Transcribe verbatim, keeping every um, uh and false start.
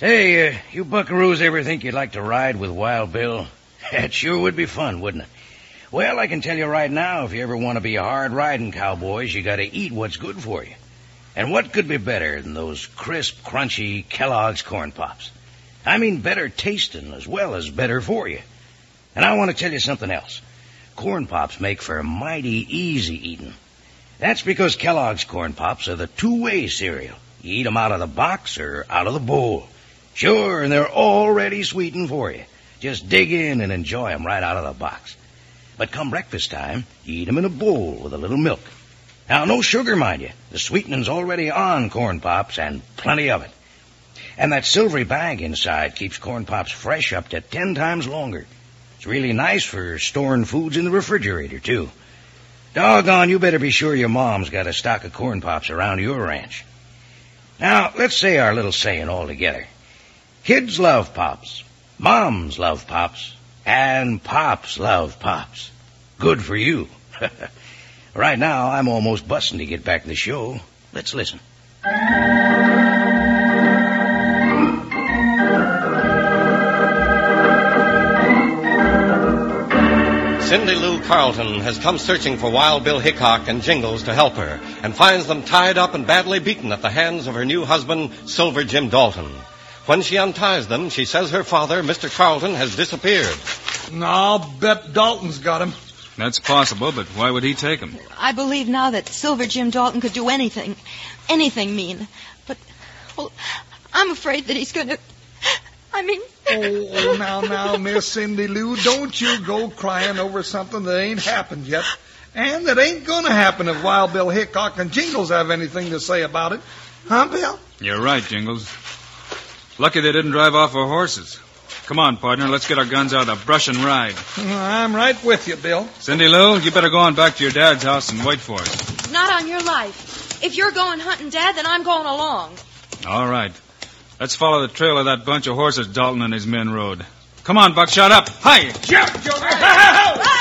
Hey, uh, you buckaroos ever think you'd like to ride with Wild Bill? That sure would be fun, wouldn't it? Well, I can tell you right now, if you ever want to be hard-riding cowboys, you gotta eat what's good for you. And what could be better than those crisp, crunchy Kellogg's Corn Pops? I mean better tasting as well as better for you. And I want to tell you something else. Corn Pops make for mighty easy eating. That's because Kellogg's Corn Pops are the two-way cereal. You eat them out of the box or out of the bowl. Sure, and they're already sweetened for you. Just dig in and enjoy them right out of the box. But come breakfast time, you eat them in a bowl with a little milk. Now, no sugar, mind you. The sweetening's already on Corn Pops, and plenty of it. And that silvery bag inside keeps Corn Pops fresh up to ten times longer. It's really nice for storing foods in the refrigerator, too. Doggone, you better be sure your mom's got a stock of Corn Pops around your ranch. Now, let's say our little saying all together. Kids love Pops, moms love Pops, and Pops love Pops. Good for you. Right now, I'm almost busting to get back to the show. Let's listen. Cindy Lou Carlton has come searching for Wild Bill Hickok and Jingles to help her, and finds them tied up and badly beaten at the hands of her new husband, Silver Jim Dalton. When she unties them, she says her father, Mister Carlton, has disappeared. No, I'll bet Dalton's got him. That's possible, but why would he take him? I believe now that Silver Jim Dalton could do anything, anything mean. But, well, I'm afraid that he's going to... I mean... oh, oh, now, now, Miss Cindy Lou, don't you go crying over something that ain't happened yet. And that ain't going to happen if Wild Bill Hickok and Jingles have anything to say about it. Huh, Bill? You're right, Jingles. Lucky they didn't drive off our horses. Come on, partner, let's get our guns out of the brush and ride. I'm right with you, Bill. Cindy Lou, you better go on back to your dad's house and wait for us. Not on your life. If you're going hunting, Dad, then I'm going along. All right. Let's follow the trail of that bunch of horses Dalton and his men rode. Come on, Buckshot, up. Hi! Jump, Joker!